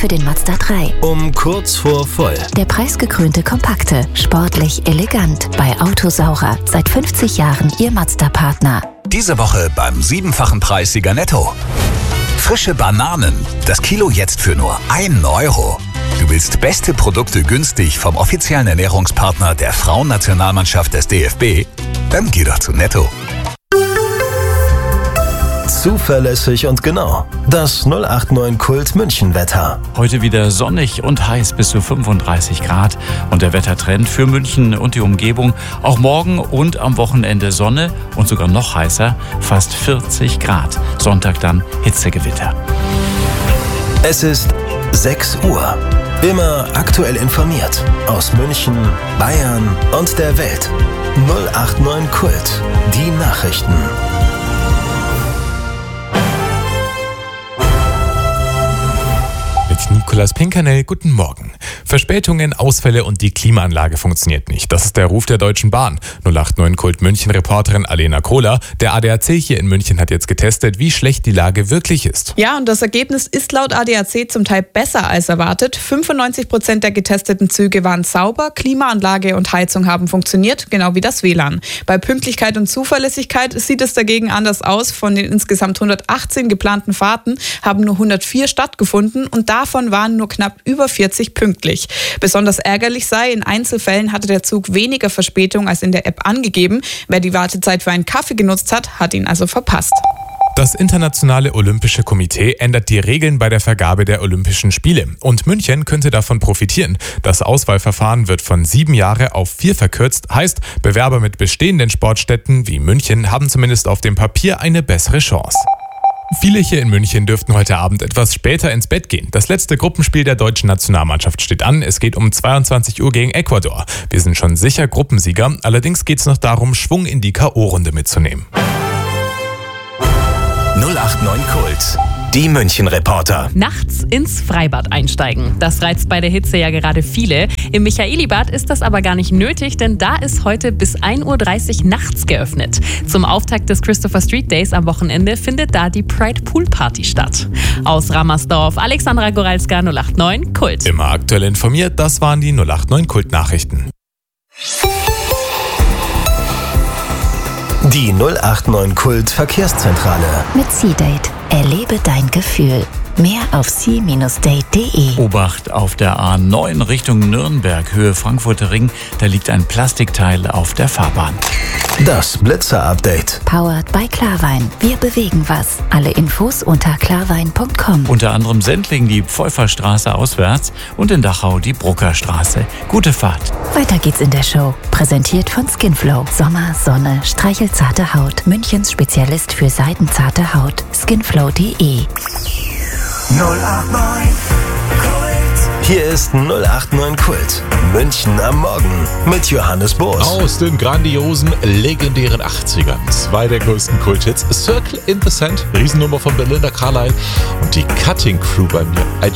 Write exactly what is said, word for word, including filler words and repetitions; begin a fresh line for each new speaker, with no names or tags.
für den Mazda drei.
Um kurz vor voll.
Der preisgekrönte Kompakte, sportlich elegant bei Autosaurer. Seit fünfzig Jahren Ihr Mazda-Partner.
Diese Woche beim siebenfachen Preissieger Netto. Frische Bananen. Das Kilo jetzt für nur einen Euro. Du willst beste Produkte günstig vom offiziellen Ernährungspartner der Frauennationalmannschaft des D F B? Dann geh doch zu Netto.
Zuverlässig und genau. Das null acht neun Kult München Wetter.
Heute wieder sonnig und heiß bis zu fünfunddreißig Grad. Und der Wettertrend für München und die Umgebung. Auch morgen und am Wochenende Sonne und sogar noch heißer, fast vierzig Grad. Sonntag dann Hitzegewitter.
Es ist sechs Uhr. Immer aktuell informiert. Aus München, Bayern und der Welt. null acht neun Kult. Die Nachrichten.
Mit Nikolaus Pinkernell, guten Morgen. Verspätungen, Ausfälle und die Klimaanlage funktioniert nicht. Das ist der Ruf der Deutschen Bahn. null acht neun Kult München-Reporterin Alena Kohler. Der A D A C hier in München hat jetzt getestet, wie schlecht die Lage wirklich ist.
Ja, und das Ergebnis ist laut A D A C zum Teil besser als erwartet. fünfundneunzig Prozent der getesteten Züge waren sauber, Klimaanlage und Heizung haben funktioniert, genau wie das W L A N. Bei Pünktlichkeit und Zuverlässigkeit sieht es dagegen anders aus. Von den insgesamt hundertachtzehn geplanten Fahrten haben nur hundertvier stattgefunden und davon waren nur knapp über vierzig pünktlich. Besonders ärgerlich sei, in Einzelfällen hatte der Zug weniger Verspätung als in der App angegeben. Wer die Wartezeit für einen Kaffee genutzt hat, hat ihn also verpasst.
Das Internationale Olympische Komitee ändert die Regeln bei der Vergabe der Olympischen Spiele. Und München könnte davon profitieren. Das Auswahlverfahren wird von sieben Jahre auf vier verkürzt. Heißt, Bewerber mit bestehenden Sportstätten wie München haben zumindest auf dem Papier eine bessere Chance. Viele hier in München dürften heute Abend etwas später ins Bett gehen. Das letzte Gruppenspiel der deutschen Nationalmannschaft steht an. Es geht um zweiundzwanzig Uhr gegen Ecuador. Wir sind schon sicher Gruppensieger. Allerdings geht es noch darum, Schwung in die K O-Runde mitzunehmen.
null acht neun Kult. Die München-Reporter.
Nachts ins Freibad einsteigen. Das reizt bei der Hitze ja gerade viele. Im Michaelibad ist das aber gar nicht nötig, denn da ist heute bis ein Uhr dreißig nachts geöffnet. Zum Auftakt des Christopher Street Days am Wochenende findet da die Pride Pool Party statt. Aus Rammersdorf, Alexandra Goralska, null acht neun Kult.
Immer aktuell informiert, das waren die null acht neun Kult-Nachrichten.
Die null acht neun Kult Verkehrszentrale.
Mit C-Date. Erlebe dein Gefühl. Mehr auf c Bindestrich date punkt de.
Obacht auf der A neun Richtung Nürnberg, Höhe Frankfurter Ring. Da liegt ein Plastikteil auf der Fahrbahn.
Das Blitzer-Update.
Powered by Klarwein. Wir bewegen was. Alle Infos unter klarwein punkt com.
Unter anderem Sendling die Pfeuferstraße auswärts und in Dachau die Bruckerstraße. Gute Fahrt.
Weiter geht's in der Show. Präsentiert von Skinflow. Sommer, Sonne, streichelzarte Haut. Münchens Spezialist für seidenzarte Haut. skinflow punkt de.
null acht neun Kult. Hier ist null acht neun Kult. München am Morgen mit Johannes Boos.
Aus den grandiosen, legendären achtzigern. Zwei der größten Kult-Hits. Circle in the Sand, Riesennummer von Belinda Carlisle und die Cutting Crew bei mir. Ein